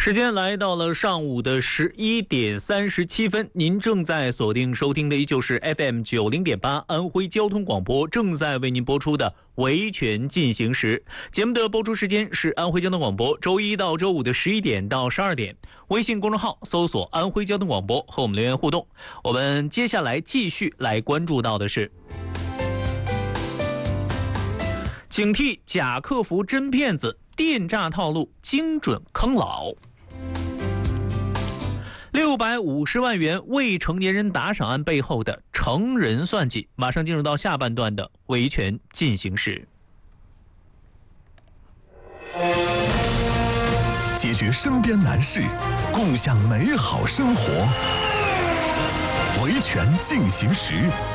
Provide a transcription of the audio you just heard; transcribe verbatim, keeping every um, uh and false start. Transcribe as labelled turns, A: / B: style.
A: 时间来到了上午的十一点三十七分，您正在锁定收听的依旧是 F M 九零点八安徽交通广播正在为您播出的维权进行时。节目的播出时间是安徽交通广播周一到周五的十一点到十二点。微信公众号搜索安徽交通广播和我们留言互动。我们接下来继续来关注到的是，警惕假客服真骗子，电诈套路精准坑老。六百五十万元未成年人打赏案背后的成人算计，马上进入到下半段的维权进行时。
B: 解决身边难事，共享美好生活。维权进行时。